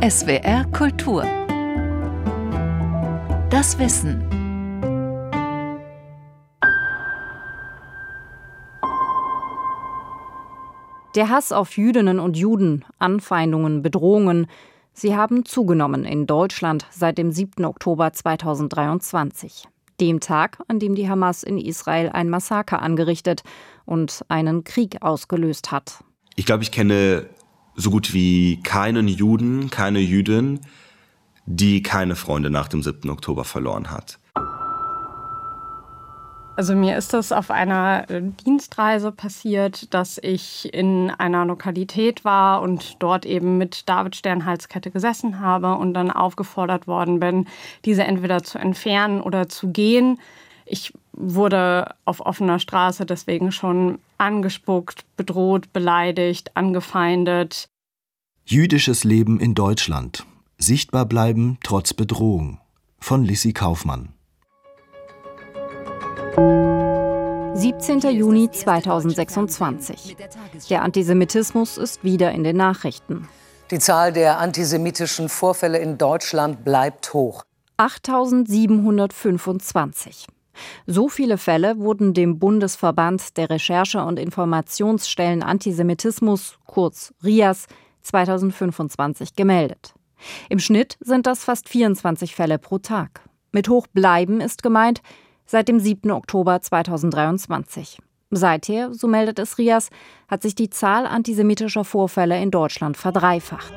SWR Kultur. Das Wissen. Der Hass auf Jüdinnen und Juden, Anfeindungen, Bedrohungen, sie haben zugenommen in Deutschland seit dem 7. Oktober 2023. Dem Tag, an dem die Hamas in Israel ein Massaker angerichtet und einen Krieg ausgelöst hat. Ich glaube, ich kenne so gut wie keinen Juden, keine Jüdin, die keine Freunde nach dem 7. Oktober verloren hat. Also mir ist das auf einer Dienstreise passiert, dass ich in einer Lokalität war und dort eben mit Davidstern-Halskette gesessen habe und dann aufgefordert worden bin, diese entweder zu entfernen oder zu gehen. Ich wurde auf offener Straße deswegen schon angespuckt, bedroht, beleidigt, angefeindet. Jüdisches Leben in Deutschland. Sichtbar bleiben trotz Bedrohung. Von Lissi Kaufmann. 17. Juni 2026. Der Antisemitismus ist wieder in den Nachrichten. Die Zahl der antisemitischen Vorfälle in Deutschland bleibt hoch. 8.725. So viele Fälle wurden dem Bundesverband der Recherche- und Informationsstellen Antisemitismus, kurz RIAS, 2025 gemeldet. Im Schnitt sind das fast 24 Fälle pro Tag. Mit hoch bleiben ist gemeint, seit dem 7. Oktober 2023. Seither, so meldet es RIAS, hat sich die Zahl antisemitischer Vorfälle in Deutschland verdreifacht.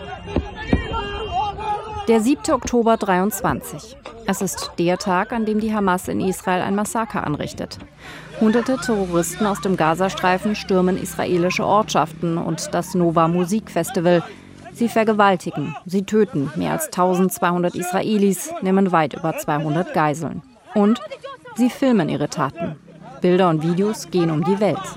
Der 7. Oktober 23. Es ist der Tag, an dem die Hamas in Israel ein Massaker anrichtet. Hunderte Terroristen aus dem Gazastreifen stürmen israelische Ortschaften und das Nova Musikfestival. Sie vergewaltigen, sie töten mehr als 1200 Israelis, nehmen weit über 200 Geiseln. Und sie filmen ihre Taten. Bilder und Videos gehen um die Welt.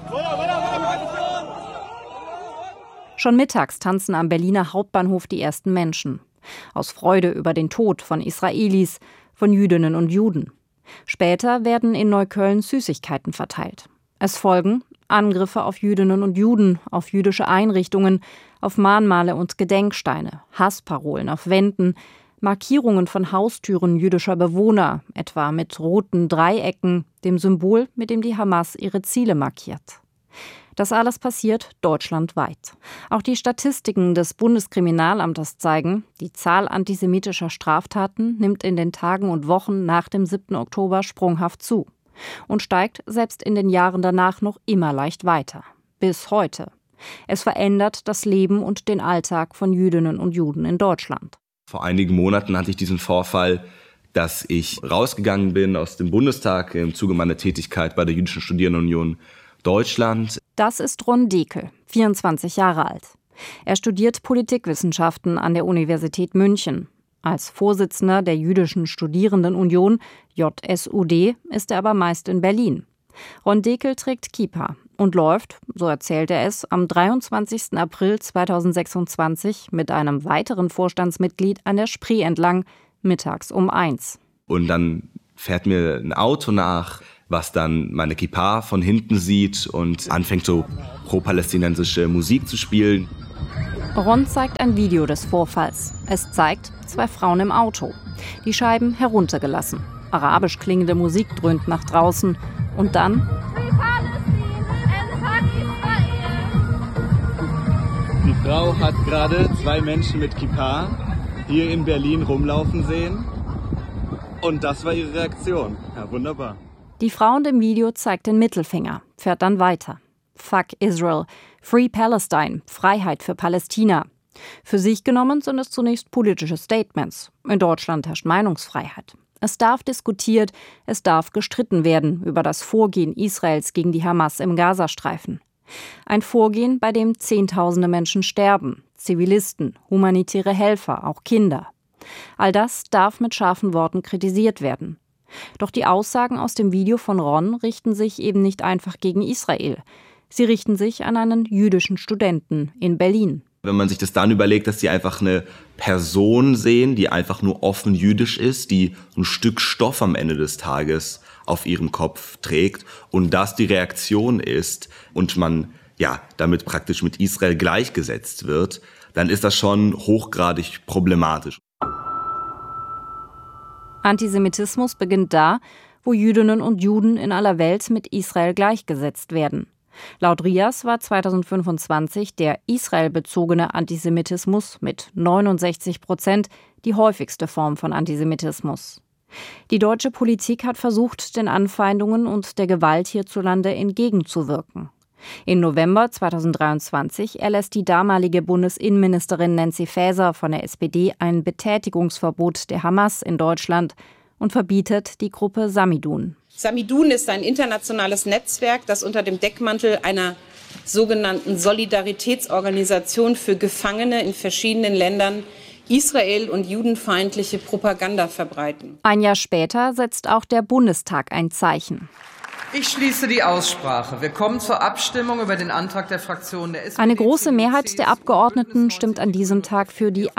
Schon mittags tanzen am Berliner Hauptbahnhof die ersten Menschen. Aus Freude über den Tod von Israelis, von Jüdinnen und Juden. Später werden in Neukölln Süßigkeiten verteilt. Es folgen Angriffe auf Jüdinnen und Juden, auf jüdische Einrichtungen, auf Mahnmale und Gedenksteine, Hassparolen auf Wänden, Markierungen von Haustüren jüdischer Bewohner, etwa mit roten Dreiecken, dem Symbol, mit dem die Hamas ihre Ziele markiert. Das alles passiert deutschlandweit. Auch die Statistiken des Bundeskriminalamtes zeigen, die Zahl antisemitischer Straftaten nimmt in den Tagen und Wochen nach dem 7. Oktober sprunghaft zu und steigt selbst in den Jahren danach noch immer leicht weiter. Bis heute. Es verändert das Leben und den Alltag von Jüdinnen und Juden in Deutschland. Vor einigen Monaten hatte ich diesen Vorfall, dass ich rausgegangen bin aus dem Bundestag im Zuge meiner Tätigkeit bei der Jüdischen Studierendenunion Deutschland. Das ist Ron Dekel, 24 Jahre alt. Er studiert Politikwissenschaften an der Universität München. Als Vorsitzender der Jüdischen Studierendenunion, JSUD, ist er aber meist in Berlin. Ron Dekel trägt Kippa und läuft, so erzählt er es, am 23. April 2026 mit einem weiteren Vorstandsmitglied an der Spree entlang, mittags um 1. Und dann fährt mir ein Auto nach, was dann meine Kippa von hinten sieht und anfängt so pro-palästinensische Musik zu spielen. Ron zeigt ein Video des Vorfalls. Es zeigt 2 Frauen im Auto, die Scheiben heruntergelassen. Arabisch klingende Musik dröhnt nach draußen und dann die Frau hat gerade 2 Menschen mit Kippa hier in Berlin rumlaufen sehen und das war ihre Reaktion. Ja, wunderbar. Die Frau in dem Video zeigt den Mittelfinger, fährt dann weiter. Fuck Israel, Free Palestine, Freiheit für Palästina. Für sich genommen sind es zunächst politische Statements. In Deutschland herrscht Meinungsfreiheit. Es darf diskutiert, es darf gestritten werden über das Vorgehen Israels gegen die Hamas im Gazastreifen. Ein Vorgehen, bei dem Zehntausende Menschen sterben, Zivilisten, humanitäre Helfer, auch Kinder. All das darf mit scharfen Worten kritisiert werden. Doch die Aussagen aus dem Video von Ron richten sich eben nicht einfach gegen Israel. Sie richten sich an einen jüdischen Studenten in Berlin. Wenn man sich das dann überlegt, dass sie einfach eine Person sehen, die einfach nur offen jüdisch ist, die ein Stück Stoff am Ende des Tages auf ihrem Kopf trägt und das die Reaktion ist und man damit praktisch mit Israel gleichgesetzt wird, dann ist das schon hochgradig problematisch. Antisemitismus beginnt da, wo Jüdinnen und Juden in aller Welt mit Israel gleichgesetzt werden. Laut RIAS war 2025 der israelbezogene Antisemitismus mit 69% die häufigste Form von Antisemitismus. Die deutsche Politik hat versucht, den Anfeindungen und der Gewalt hierzulande entgegenzuwirken. Im November 2023 erlässt die damalige Bundesinnenministerin Nancy Faeser von der SPD ein Betätigungsverbot der Hamas in Deutschland und verbietet die Gruppe Samidun. Samidun ist ein internationales Netzwerk, das unter dem Deckmantel einer sogenannten Solidaritätsorganisation für Gefangene in verschiedenen Ländern Israel- und judenfeindliche Propaganda verbreiten. Ein Jahr später setzt auch der Bundestag ein Zeichen. Ich schließe die Aussprache. Wir kommen zur Abstimmung über den Antrag der Fraktion der SPD. Eine große Mehrheit der Abgeordneten stimmt an diesem Tag für die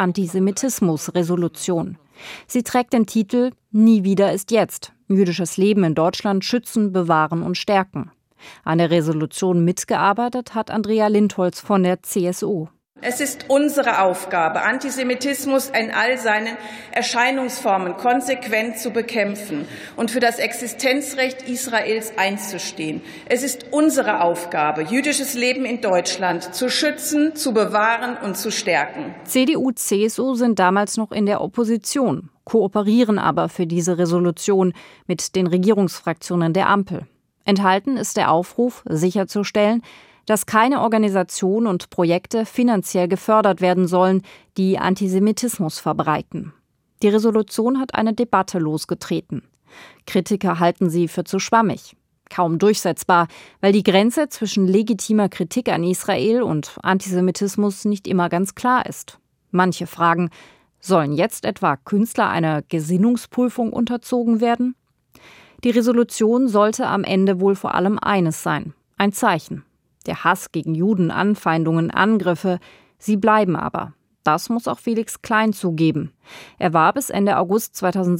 Antisemitismus-Resolution. Sie trägt den Titel »Nie wieder ist jetzt. Jüdisches Leben in Deutschland schützen, bewahren und stärken«. An der Resolution mitgearbeitet hat Andrea Lindholz von der CSU. Es ist unsere Aufgabe, Antisemitismus in all seinen Erscheinungsformen konsequent zu bekämpfen und für das Existenzrecht Israels einzustehen. Es ist unsere Aufgabe, jüdisches Leben in Deutschland zu schützen, zu bewahren und zu stärken. CDU, CSU sind damals noch in der Opposition, kooperieren aber für diese Resolution mit den Regierungsfraktionen der Ampel. Enthalten ist der Aufruf, sicherzustellen, dass keine Organisationen und Projekte finanziell gefördert werden sollen, die Antisemitismus verbreiten. Die Resolution hat eine Debatte losgetreten. Kritiker halten sie für zu schwammig, kaum durchsetzbar, weil die Grenze zwischen legitimer Kritik an Israel und Antisemitismus nicht immer ganz klar ist. Manche fragen, sollen jetzt etwa Künstler einer Gesinnungsprüfung unterzogen werden? Die Resolution sollte am Ende wohl vor allem eines sein: ein Zeichen. Der Hass gegen Juden, Anfeindungen, Angriffe, sie bleiben aber. Das muss auch Felix Klein zugeben. Er war bis Ende August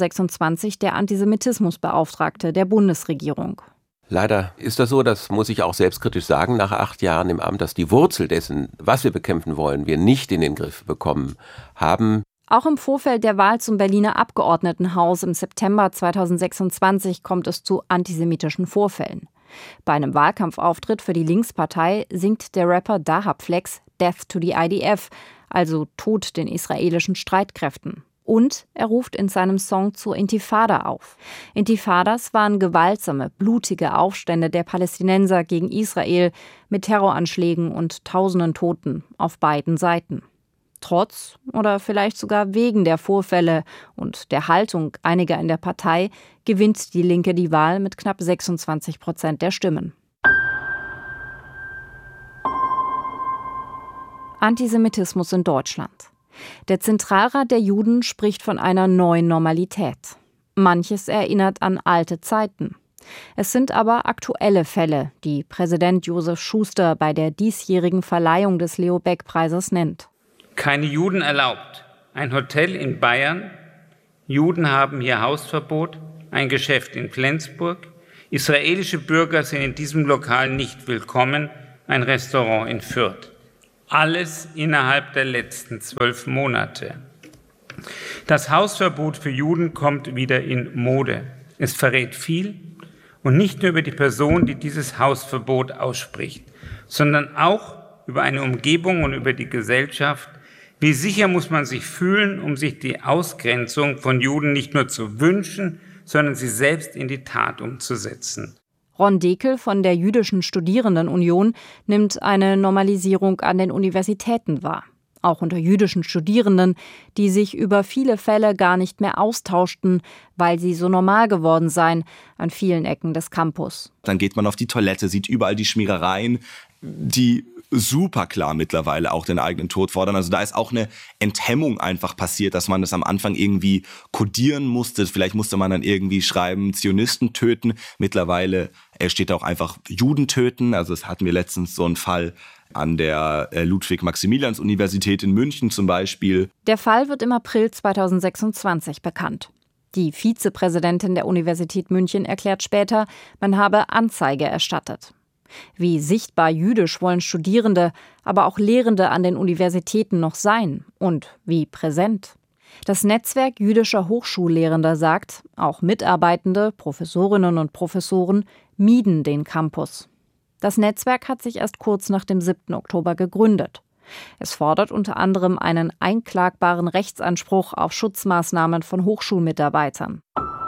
2026 der Antisemitismusbeauftragte der Bundesregierung. Leider ist das so, das muss ich auch selbstkritisch sagen, nach 8 Jahren im Amt, dass die Wurzel dessen, was wir bekämpfen wollen, wir nicht in den Griff bekommen haben. Auch im Vorfeld der Wahl zum Berliner Abgeordnetenhaus im September 2026 kommt es zu antisemitischen Vorfällen. Bei einem Wahlkampfauftritt für die Linkspartei singt der Rapper Dahab Flex Death to the IDF, also Tod den israelischen Streitkräften. Und er ruft in seinem Song zur Intifada auf. Intifadas waren gewaltsame, blutige Aufstände der Palästinenser gegen Israel mit Terroranschlägen und tausenden Toten auf beiden Seiten. Trotz oder vielleicht sogar wegen der Vorfälle und der Haltung einiger in der Partei gewinnt die Linke die Wahl mit knapp 26% der Stimmen. Antisemitismus in Deutschland. Der Zentralrat der Juden spricht von einer neuen Normalität. Manches erinnert an alte Zeiten. Es sind aber aktuelle Fälle, die Präsident Josef Schuster bei der diesjährigen Verleihung des Leo-Baeck-Preises nennt. Keine Juden erlaubt. Ein Hotel in Bayern. Juden haben hier Hausverbot. Ein Geschäft in Flensburg. Israelische Bürger sind in diesem Lokal nicht willkommen. Ein Restaurant in Fürth. Alles innerhalb der letzten 12 Monate. Das Hausverbot für Juden kommt wieder in Mode. Es verrät viel und nicht nur über die Person, die dieses Hausverbot ausspricht, sondern auch über eine Umgebung und über die Gesellschaft. Wie sicher muss man sich fühlen, um sich die Ausgrenzung von Juden nicht nur zu wünschen, sondern sie selbst in die Tat umzusetzen? Ron Dekel von der Jüdischen Studierendenunion nimmt eine Normalisierung an den Universitäten wahr. Auch unter jüdischen Studierenden, die sich über viele Fälle gar nicht mehr austauschten, weil sie so normal geworden seien an vielen Ecken des Campus. Dann geht man auf die Toilette, sieht überall die Schmierereien, die super klar mittlerweile auch den eigenen Tod fordern. Also da ist auch eine Enthemmung einfach passiert, dass man das am Anfang irgendwie kodieren musste. Vielleicht musste man dann irgendwie schreiben, Zionisten töten. Mittlerweile steht da auch einfach Juden töten. Also das hatten wir letztens so einen Fall an der Ludwig-Maximilians-Universität in München zum Beispiel. Der Fall wird im April 2026 bekannt. Die Vizepräsidentin der Universität München erklärt später, man habe Anzeige erstattet. Wie sichtbar jüdisch wollen Studierende, aber auch Lehrende an den Universitäten noch sein und wie präsent? Das Netzwerk jüdischer Hochschullehrender sagt, auch Mitarbeitende, Professorinnen und Professoren mieden den Campus. Das Netzwerk hat sich erst kurz nach dem 7. Oktober gegründet. Es fordert unter anderem einen einklagbaren Rechtsanspruch auf Schutzmaßnahmen von Hochschulmitarbeitern.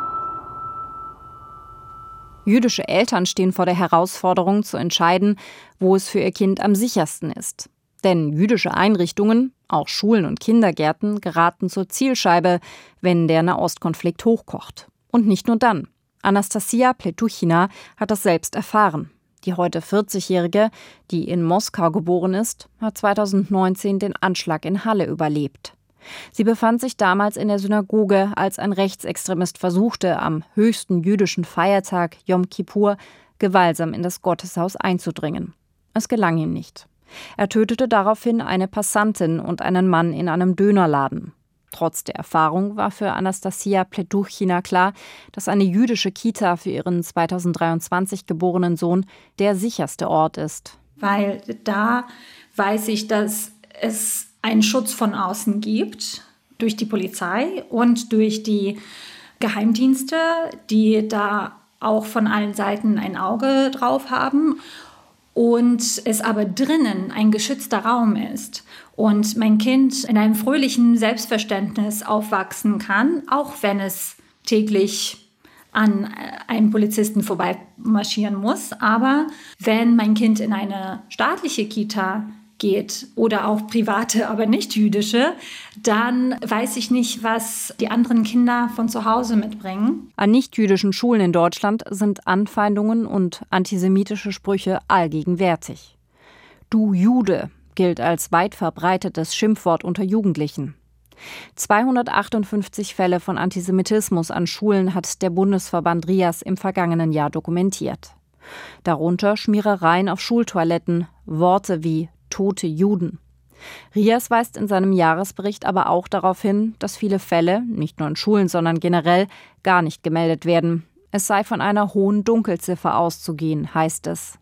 Jüdische Eltern stehen vor der Herausforderung zu entscheiden, wo es für ihr Kind am sichersten ist. Denn jüdische Einrichtungen, auch Schulen und Kindergärten, geraten zur Zielscheibe, wenn der Nahostkonflikt hochkocht. Und nicht nur dann. Anastasia Pletuchina hat das selbst erfahren. Die heute 40-Jährige, die in Moskau geboren ist, hat 2019 den Anschlag in Halle überlebt. Sie befand sich damals in der Synagoge, als ein Rechtsextremist versuchte, am höchsten jüdischen Feiertag Yom Kippur gewaltsam in das Gotteshaus einzudringen. Es gelang ihm nicht. Er tötete daraufhin eine Passantin und einen Mann in einem Dönerladen. Trotz der Erfahrung war für Anastasia Pletuchina klar, dass eine jüdische Kita für ihren 2023 geborenen Sohn der sicherste Ort ist. Weil da weiß ich, dass es einen Schutz von außen gibt, durch die Polizei und durch die Geheimdienste, die da auch von allen Seiten ein Auge drauf haben. Und es aber drinnen ein geschützter Raum ist und mein Kind in einem fröhlichen Selbstverständnis aufwachsen kann, auch wenn es täglich an einem Polizisten vorbeimarschieren muss. Aber wenn mein Kind in eine staatliche Kita geht oder auch private, aber nicht jüdische, dann weiß ich nicht, was die anderen Kinder von zu Hause mitbringen. An nichtjüdischen Schulen in Deutschland sind Anfeindungen und antisemitische Sprüche allgegenwärtig. Du Jude gilt als weit verbreitetes Schimpfwort unter Jugendlichen. 258 Fälle von Antisemitismus an Schulen hat der Bundesverband RIAS im vergangenen Jahr dokumentiert. Darunter Schmierereien auf Schultoiletten, Worte wie tote Juden. RIAS weist in seinem Jahresbericht aber auch darauf hin, dass viele Fälle, nicht nur in Schulen, sondern generell, gar nicht gemeldet werden. Es sei von einer hohen Dunkelziffer auszugehen, heißt es.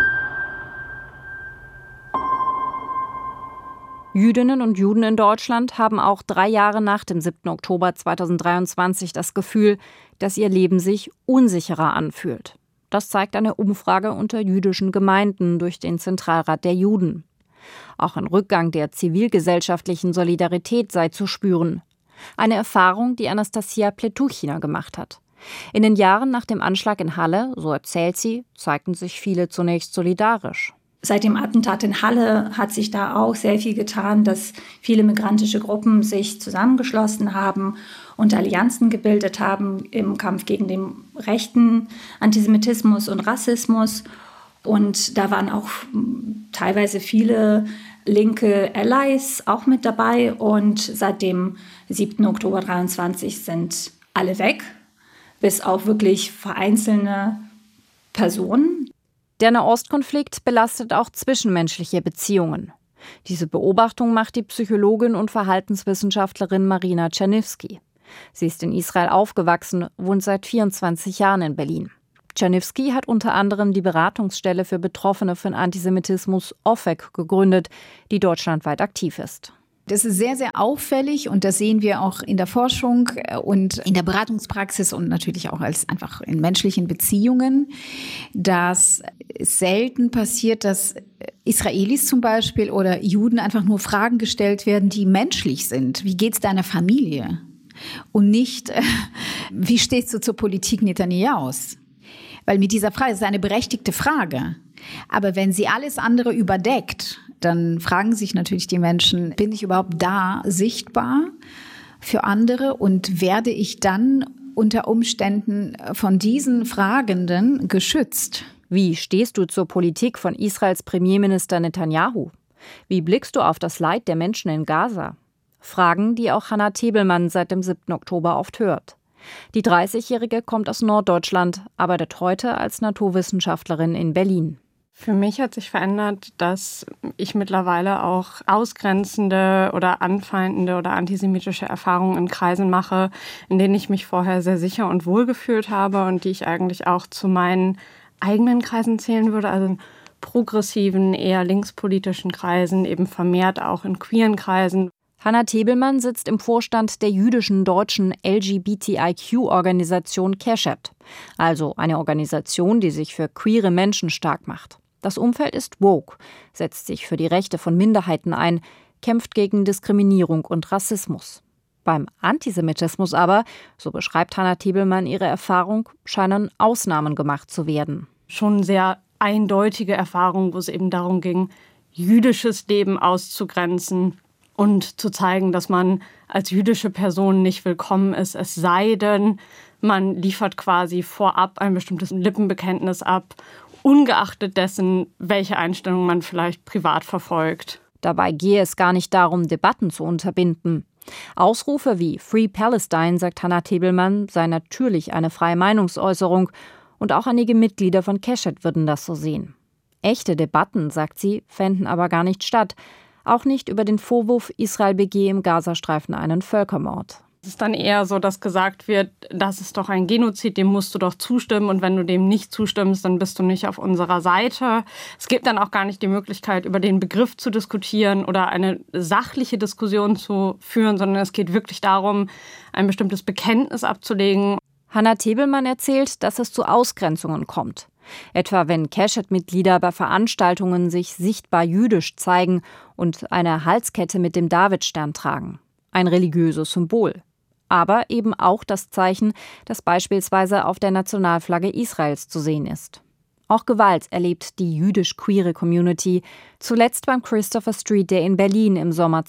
Jüdinnen und Juden in Deutschland haben auch 3 Jahre nach dem 7. Oktober 2023 das Gefühl, dass ihr Leben sich unsicherer anfühlt. Das zeigt eine Umfrage unter jüdischen Gemeinden durch den Zentralrat der Juden. Auch ein Rückgang der zivilgesellschaftlichen Solidarität sei zu spüren. Eine Erfahrung, die Anastasia Pletuchina gemacht hat. In den Jahren nach dem Anschlag in Halle, so erzählt sie, zeigten sich viele zunächst solidarisch. Seit dem Attentat in Halle hat sich da auch sehr viel getan, dass viele migrantische Gruppen sich zusammengeschlossen haben und Allianzen gebildet haben im Kampf gegen den rechten Antisemitismus und Rassismus. Und da waren auch teilweise viele linke Allies auch mit dabei. Und seit dem 7. Oktober 2023 sind alle weg, bis auf wirklich vereinzelte Personen. Der Nahostkonflikt belastet auch zwischenmenschliche Beziehungen. Diese Beobachtung macht die Psychologin und Verhaltenswissenschaftlerin Marina Czerniewski. Sie ist in Israel aufgewachsen, wohnt seit 24 Jahren in Berlin. Czerniewski hat unter anderem die Beratungsstelle für Betroffene von Antisemitismus OFEC gegründet, die deutschlandweit aktiv ist. Das ist sehr, sehr auffällig und das sehen wir auch in der Forschung und in der Beratungspraxis und natürlich auch als einfach in menschlichen Beziehungen, dass es selten passiert, dass Israelis zum Beispiel oder Juden einfach nur Fragen gestellt werden, die menschlich sind. Wie geht's deiner Familie? Und nicht, wie stehst du zur Politik Netanyahus? Weil mit dieser Frage, ist eine berechtigte Frage. Aber wenn sie alles andere überdeckt, dann fragen sich natürlich die Menschen, bin ich überhaupt da sichtbar für andere und werde ich dann unter Umständen von diesen Fragenden geschützt? Wie stehst du zur Politik von Israels Premierminister Netanyahu? Wie blickst du auf das Leid der Menschen in Gaza? Fragen, die auch Hannah Tebelmann seit dem 7. Oktober oft hört. Die 30-Jährige kommt aus Norddeutschland, arbeitet heute als Naturwissenschaftlerin in Berlin. Für mich hat sich verändert, dass ich mittlerweile auch ausgrenzende oder anfeindende oder antisemitische Erfahrungen in Kreisen mache, in denen ich mich vorher sehr sicher und wohl gefühlt habe und die ich eigentlich auch zu meinen eigenen Kreisen zählen würde, also in progressiven, eher linkspolitischen Kreisen, eben vermehrt auch in queeren Kreisen. Hanna Tebelmann sitzt im Vorstand der jüdischen deutschen LGBTIQ-Organisation Keshet, also eine Organisation, die sich für queere Menschen stark macht. Das Umfeld ist woke, setzt sich für die Rechte von Minderheiten ein, kämpft gegen Diskriminierung und Rassismus. Beim Antisemitismus aber, so beschreibt Hanna Tebelmann ihre Erfahrung, scheinen Ausnahmen gemacht zu werden. Schon sehr eindeutige Erfahrungen, wo es eben darum ging, jüdisches Leben auszugrenzen und zu zeigen, dass man als jüdische Person nicht willkommen ist, es sei denn, man liefert quasi vorab ein bestimmtes Lippenbekenntnis ab, ungeachtet dessen, welche Einstellung man vielleicht privat verfolgt. Dabei gehe es gar nicht darum, Debatten zu unterbinden. Ausrufe wie Free Palestine, sagt Hanna Tebelmann, sei natürlich eine freie Meinungsäußerung und auch einige Mitglieder von Keshet würden das so sehen. Echte Debatten, sagt sie, fänden aber gar nicht statt, auch nicht über den Vorwurf, Israel begehe im Gazastreifen einen Völkermord. Es ist dann eher so, dass gesagt wird, das ist doch ein Genozid, dem musst du doch zustimmen und wenn du dem nicht zustimmst, dann bist du nicht auf unserer Seite. Es gibt dann auch gar nicht die Möglichkeit, über den Begriff zu diskutieren oder eine sachliche Diskussion zu führen, sondern es geht wirklich darum, ein bestimmtes Bekenntnis abzulegen. Hanna Tebelmann erzählt, dass es zu Ausgrenzungen kommt. Etwa wenn Keshet-Mitglieder bei Veranstaltungen sich sichtbar jüdisch zeigen und eine Halskette mit dem Davidstern tragen. Ein religiöses Symbol. Aber eben auch das Zeichen, das beispielsweise auf der Nationalflagge Israels zu sehen ist. Auch Gewalt erlebt die jüdisch-queere Community, zuletzt beim Christopher Street Day in Berlin im Sommer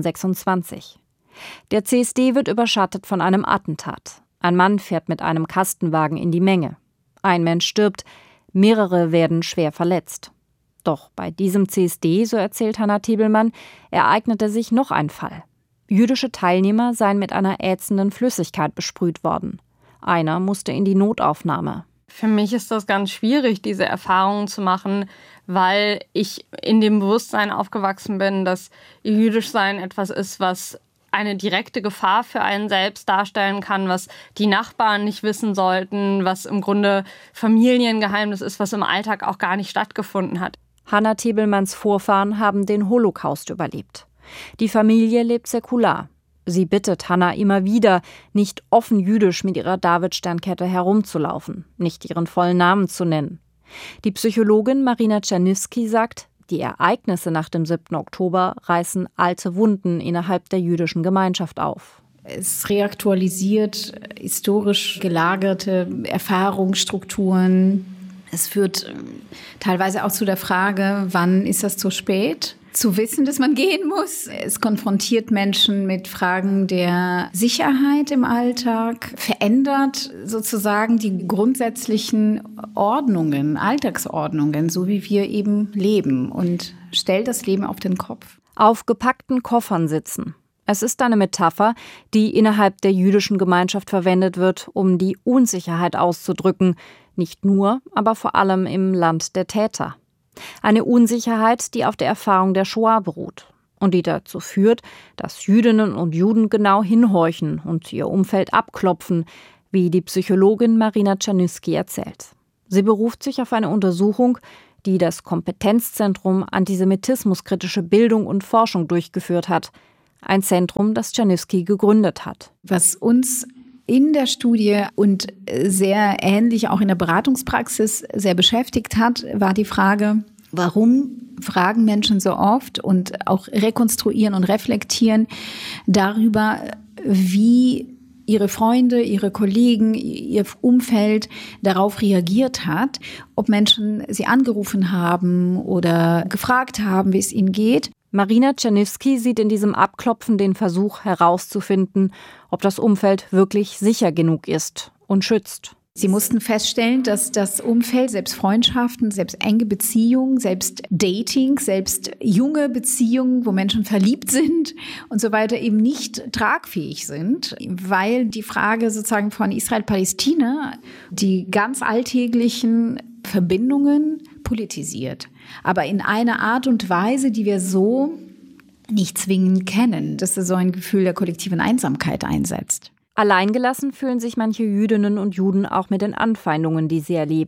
2026. Der CSD wird überschattet von einem Attentat. Ein Mann fährt mit einem Kastenwagen in die Menge. Ein Mensch stirbt, mehrere werden schwer verletzt. Doch bei diesem CSD, so erzählt Hanna Tebelmann, ereignete sich noch ein Fall. Jüdische Teilnehmer seien mit einer ätzenden Flüssigkeit besprüht worden. Einer musste in die Notaufnahme. Für mich ist das ganz schwierig, diese Erfahrungen zu machen, weil ich in dem Bewusstsein aufgewachsen bin, dass Jüdischsein etwas ist, was eine direkte Gefahr für einen selbst darstellen kann, was die Nachbarn nicht wissen sollten, was im Grunde Familiengeheimnis ist, was im Alltag auch gar nicht stattgefunden hat. Hanna Tebelmanns Vorfahren haben den Holocaust überlebt. Die Familie lebt säkular. Sie bittet Hanna immer wieder, nicht offen jüdisch mit ihrer Davidsternkette herumzulaufen, nicht ihren vollen Namen zu nennen. Die Psychologin Marina Czerniewski sagt, die Ereignisse nach dem 7. Oktober reißen alte Wunden innerhalb der jüdischen Gemeinschaft auf. Es reaktualisiert historisch gelagerte Erfahrungsstrukturen. Es führt teilweise auch zu der Frage, wann ist das zu spät? Zu wissen, dass man gehen muss. Es konfrontiert Menschen mit Fragen der Sicherheit im Alltag, verändert sozusagen die grundsätzlichen Ordnungen, Alltagsordnungen, so wie wir eben leben und stellt das Leben auf den Kopf. Auf gepackten Koffern sitzen. Es ist eine Metapher, die innerhalb der jüdischen Gemeinschaft verwendet wird, um die Unsicherheit auszudrücken, nicht nur, aber vor allem im Land der Täter. Eine Unsicherheit, die auf der Erfahrung der Shoah beruht und die dazu führt, dass Jüdinnen und Juden genau hinhorchen und ihr Umfeld abklopfen, wie die Psychologin Marina Czerniewski erzählt. Sie beruft sich auf eine Untersuchung, die das Kompetenzzentrum Antisemitismuskritische Bildung und Forschung durchgeführt hat. Ein Zentrum, das Czerniewski gegründet hat. Was uns in der Studie und sehr ähnlich auch in der Beratungspraxis sehr beschäftigt hat, war die Frage, warum fragen Menschen so oft und auch rekonstruieren und reflektieren darüber, wie ihre Freunde, ihre Kollegen, ihr Umfeld darauf reagiert hat, ob Menschen sie angerufen haben oder gefragt haben, wie es ihnen geht. Marina Czerniewski sieht in diesem Abklopfen den Versuch herauszufinden, ob das Umfeld wirklich sicher genug ist und schützt. Sie mussten feststellen, dass das Umfeld, selbst Freundschaften, selbst enge Beziehungen, selbst Dating, selbst junge Beziehungen, wo Menschen verliebt sind und so weiter, eben nicht tragfähig sind, weil die Frage sozusagen von Israel-Palästina die ganz alltäglichen Verbindungen politisiert. Aber in einer Art und Weise, die wir so nicht zwingend kennen, dass es so ein Gefühl der kollektiven Einsamkeit einsetzt. Alleingelassen fühlen sich manche Jüdinnen und Juden auch mit den Anfeindungen, die sie erleben.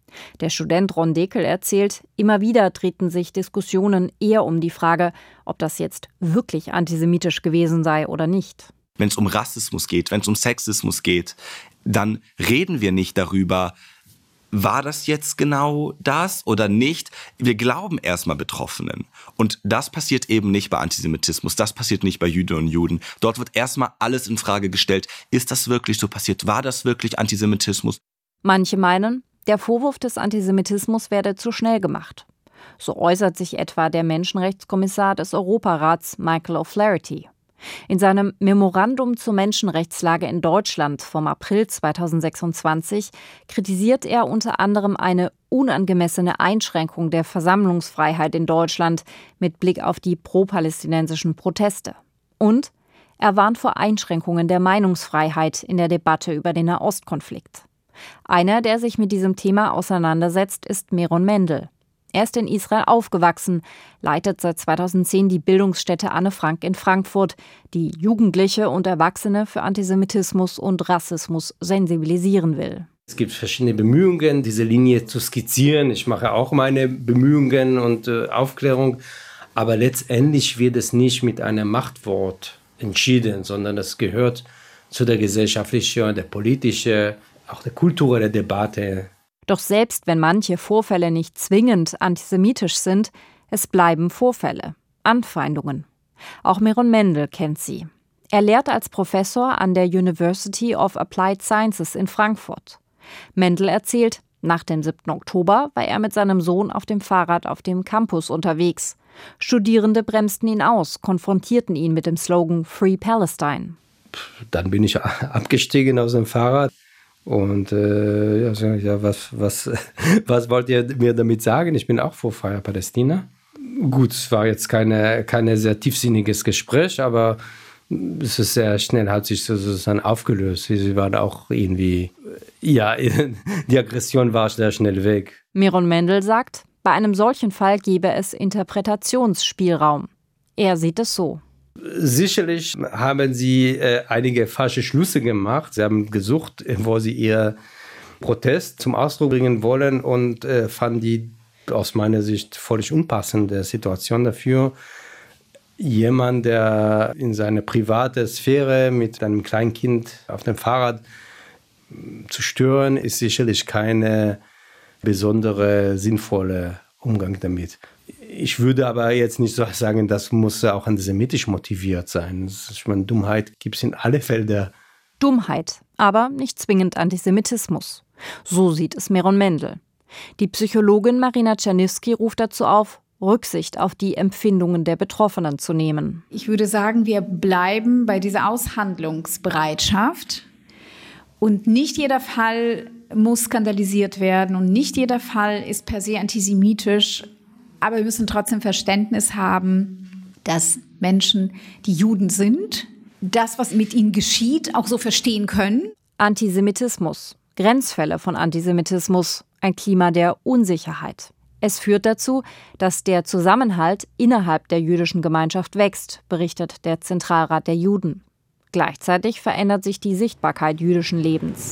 Der Student Ron Dekel erzählt, immer wieder drehten sich Diskussionen eher um die Frage, ob das jetzt wirklich antisemitisch gewesen sei oder nicht. Wenn es um Rassismus geht, wenn es um Sexismus geht, dann reden wir nicht darüber, war das jetzt genau das oder nicht? Wir glauben erstmal Betroffenen. Und das passiert eben nicht bei Antisemitismus, das passiert nicht bei Jüdinnen und Juden. Dort wird erstmal alles in Frage gestellt. Ist das wirklich so passiert? War das wirklich Antisemitismus? Manche meinen, der Vorwurf des Antisemitismus werde zu schnell gemacht. So äußert sich etwa der Menschenrechtskommissar des Europarats Michael O'Flaherty. In seinem Memorandum zur Menschenrechtslage in Deutschland vom April 2026 kritisiert er unter anderem eine unangemessene Einschränkung der Versammlungsfreiheit in Deutschland mit Blick auf die pro-palästinensischen Proteste. Und er warnt vor Einschränkungen der Meinungsfreiheit in der Debatte über den Nahostkonflikt. Einer, der sich mit diesem Thema auseinandersetzt, ist Meron Mendel. Er ist in Israel aufgewachsen, leitet seit 2010 die Bildungsstätte Anne Frank in Frankfurt, die Jugendliche und Erwachsene für Antisemitismus und Rassismus sensibilisieren will. Es gibt verschiedene Bemühungen, diese Linie zu skizzieren. Ich mache auch meine Bemühungen und Aufklärung. Aber letztendlich wird es nicht mit einem Machtwort entschieden, sondern es gehört zu der gesellschaftlichen, der politischen, auch der kulturellen Debatte. Doch selbst wenn manche Vorfälle nicht zwingend antisemitisch sind, es bleiben Vorfälle, Anfeindungen. Auch Meron Mendel kennt sie. Er lehrt als Professor an der University of Applied Sciences in Frankfurt. Mendel erzählt, nach dem 7. Oktober war er mit seinem Sohn auf dem Fahrrad auf dem Campus unterwegs. Studierende bremsten ihn aus, konfrontierten ihn mit dem Slogan Free Palestine. Dann bin ich abgestiegen aus dem Fahrrad. Und was wollt ihr mir damit sagen? Ich bin auch für Freie Palästina. Gut, es war jetzt keine sehr tiefsinniges Gespräch, aber es ist sehr schnell, hat sich sozusagen aufgelöst. Sie waren auch irgendwie, die Aggression war sehr schnell weg. Meron Mendel sagt, bei einem solchen Fall gebe es Interpretationsspielraum. Er sieht es so. Sicherlich haben sie einige falsche Schlüsse gemacht. Sie haben gesucht, wo sie ihr Protest zum Ausdruck bringen wollen und fanden die aus meiner Sicht völlig unpassende Situation dafür. Jemand, der in seine private Sphäre mit einem kleinen Kind auf dem Fahrrad zu stören, ist sicherlich keine besondere sinnvolle Umgang damit. Ich würde aber jetzt nicht so sagen, das muss auch antisemitisch motiviert sein. Ich meine, Dummheit gibt es in alle Felder. Dummheit, aber nicht zwingend Antisemitismus. So sieht es Meron Mendel. Die Psychologin Marina Czerniewski ruft dazu auf, Rücksicht auf die Empfindungen der Betroffenen zu nehmen. Ich würde sagen, wir bleiben bei dieser Aushandlungsbereitschaft. Und nicht jeder Fall muss skandalisiert werden und nicht jeder Fall ist per se antisemitisch. Aber wir müssen trotzdem Verständnis haben, dass Menschen, die Juden sind, das, was mit ihnen geschieht, auch so verstehen können. Antisemitismus, Grenzfälle von Antisemitismus, ein Klima der Unsicherheit. Es führt dazu, dass der Zusammenhalt innerhalb der jüdischen Gemeinschaft wächst, berichtet der Zentralrat der Juden. Gleichzeitig verändert sich die Sichtbarkeit jüdischen Lebens.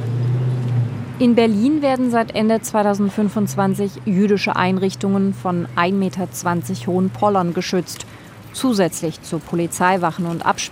In Berlin werden seit Ende 2025 jüdische Einrichtungen von 1,20 Meter hohen Pollern geschützt, zusätzlich zu Polizeiwachen und Absperrungen.